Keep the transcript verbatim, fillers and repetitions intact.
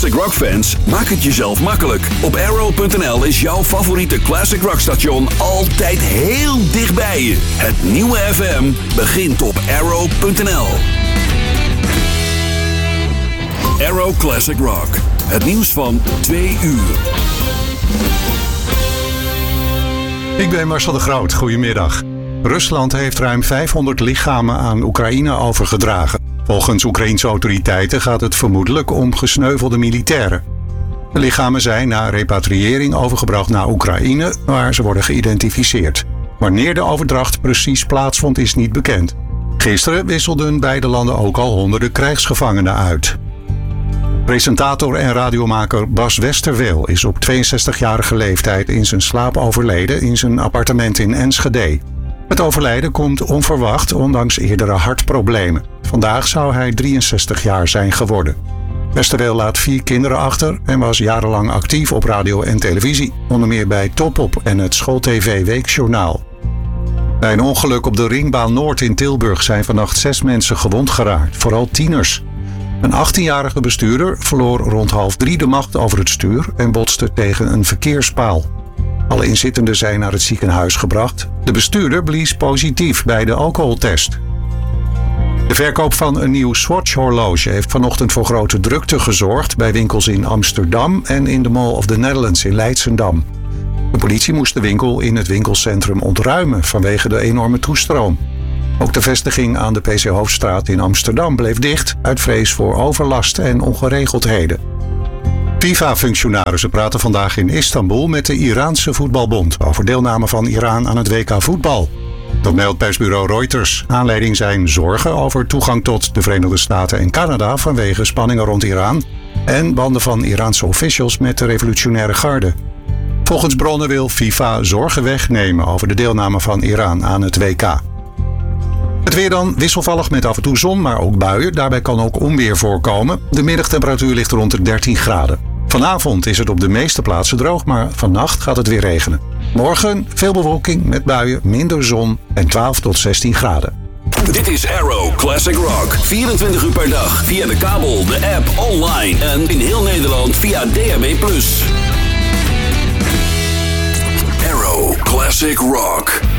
classic rock fans, maak het jezelf makkelijk. Op arrow punt n l is jouw favoriete classic rock station altijd heel dicht bij je. Het nieuwe F M begint op arrow punt n l. Arrow Classic Rock. Het nieuws van twee uur. Ik ben Marcel de Groot. Goedemiddag. Rusland heeft ruim vijfhonderd lichamen aan Oekraïne overgedragen. Volgens Oekraïense autoriteiten gaat het vermoedelijk om gesneuvelde militairen. De lichamen zijn na repatriëring overgebracht naar Oekraïne, waar ze worden geïdentificeerd. Wanneer de overdracht precies plaatsvond is niet bekend. Gisteren wisselden beide landen ook al honderden krijgsgevangenen uit. Presentator en radiomaker Bas Westerweel is op tweeënzestigjarige leeftijd in zijn slaap overleden in zijn appartement in Enschede. Het overlijden komt onverwacht, ondanks eerdere hartproblemen. Vandaag zou hij drieënzestig jaar zijn geworden. Westerweel laat vier kinderen achter en was jarenlang actief op radio en televisie, onder meer bij Topop en het School-tv Weekjournaal. Bij een ongeluk op de Ringbaan Noord in Tilburg zijn vannacht zes mensen gewond geraakt, vooral tieners. Een achttienjarige bestuurder verloor rond half drie de macht over het stuur en botste tegen een verkeerspaal. Alle inzittenden zijn naar het ziekenhuis gebracht. De bestuurder blies positief bij de alcoholtest. De verkoop van een nieuw Swatch-horloge heeft vanochtend voor grote drukte gezorgd bij winkels in Amsterdam en in de Mall of the Netherlands in Leidschendam. De politie moest de winkel in het winkelcentrum ontruimen vanwege de enorme toestroom. Ook de vestiging aan de P C Hoofdstraat in Amsterdam bleef dicht uit vrees voor overlast en ongeregeldheden. FIFA-functionarissen praten vandaag in Istanbul met de Iraanse voetbalbond over deelname van Iran aan het W K voetbal. Dat meldt persbureau Reuters. Aanleiding zijn zorgen over toegang tot de Verenigde Staten en Canada vanwege spanningen rond Iran en banden van Iraanse officials met de revolutionaire garde. Volgens bronnen wil FIFA zorgen wegnemen over de deelname van Iran aan het W K. Het weer dan wisselvallig met af en toe zon, maar ook buien. Daarbij kan ook onweer voorkomen. De middagtemperatuur ligt rond de dertien graden. Vanavond is het op de meeste plaatsen droog, maar vannacht gaat het weer regenen. Morgen veel bewolking met buien, minder zon en twaalf tot zestien graden. Dit is Arrow Classic Rock. vierentwintig uur per dag via de kabel, de app, online en in heel Nederland via D A B plus. Arrow Classic Rock.